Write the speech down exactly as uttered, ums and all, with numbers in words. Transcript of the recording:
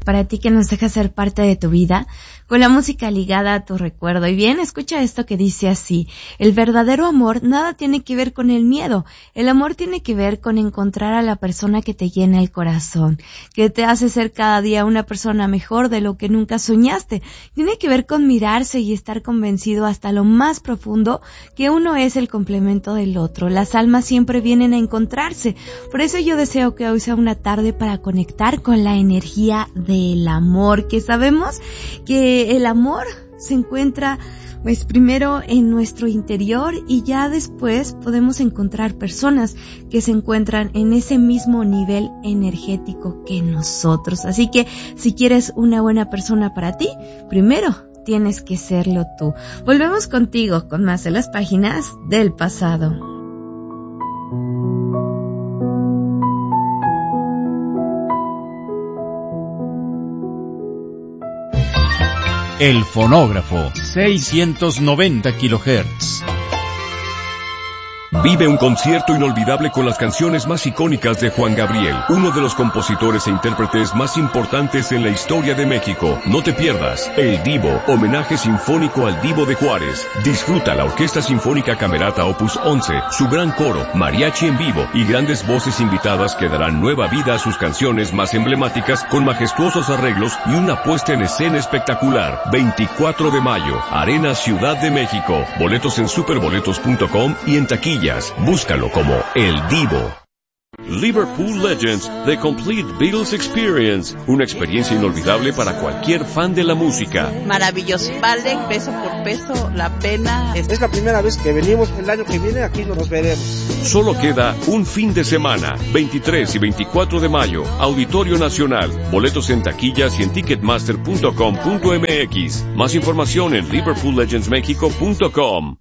para ti que nos deja ser parte de tu vida, con la música ligada a tu recuerdo. Y bien, escucha esto que dice así: el verdadero amor nada tiene que ver con el miedo. El amor tiene que ver con encontrar a la persona que te llena el corazón, que te hace ser cada día una persona mejor de lo que nunca soñaste. Tiene que ver con mirarse y estar convencido hasta lo más profundo que uno es el complemento del otro. Las almas siempre vienen a encontrarse. Por eso yo deseo que hoy sea una tarde para conectar con la energía del amor, que sabemos que el amor se encuentra pues primero en nuestro interior y ya después podemos encontrar personas que se encuentran en ese mismo nivel energético que nosotros. Así que si quieres una buena persona para ti, primero tienes que serlo tú. Volvemos contigo con más de las páginas del pasado. El fonógrafo, seiscientos noventa kilohertz. Vive un concierto inolvidable con las canciones más icónicas de Juan Gabriel, uno de los compositores e intérpretes más importantes en la historia de México. No te pierdas El Divo, homenaje sinfónico al Divo de Juárez. Disfruta la Orquesta Sinfónica Camerata Opus once, su gran coro, mariachi en vivo y grandes voces invitadas que darán nueva vida a sus canciones más emblemáticas con majestuosos arreglos y una puesta en escena espectacular. veinticuatro de mayo, Arena Ciudad de México. Boletos en superboletos punto com y en taquilla. Búscalo como El Divo. Liverpool Legends, The Complete Beatles Experience. Una experiencia inolvidable para cualquier fan de la música. Maravilloso. Vale peso por peso la pena. Es la primera vez que venimos. El año que viene aquí nos veremos. Solo queda un fin de semana, veintitrés y veinticuatro de mayo, Auditorio Nacional. Boletos en taquillas y en ticketmaster punto com punto m x. Más información en liverpool legends mexico punto com.